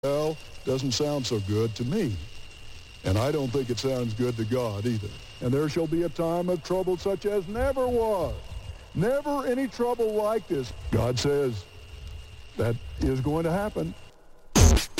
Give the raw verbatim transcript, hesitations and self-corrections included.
Well, doesn't sound so good to me. And I don't think it sounds good to God either. And there shall be a time of trouble such as never was. Never any trouble like this. God says that is going to happen.